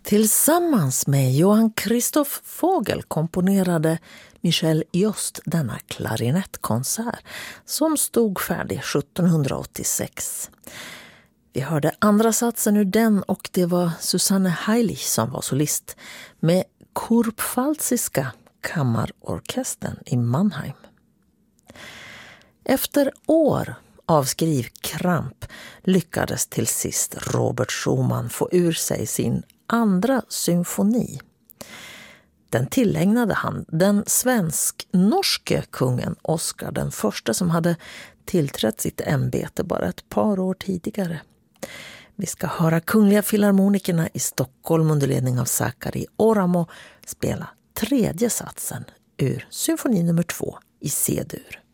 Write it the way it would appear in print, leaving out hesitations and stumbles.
Tillsammans med Johann Christoph Vogel komponerade Michel Jost denna klarinettkonsert som stod färdig 1786. Vi hörde andra satsen ur den och det var Susanne Heilig som var solist med Kurpfalziska kammarorkestern i Mannheim. Efter år av skrivkramp lyckades till sist Robert Schumann få ur sig sin andra symfoni. Den tillägnade han den svensk-norske kungen Oscar den första som hade tillträtt sitt ämbete bara ett par år tidigare. Vi ska höra Kungliga Filharmonikerna i Stockholm under ledning av Sakari Oramo spela tredje satsen ur symfoni nummer 2 i C-dur.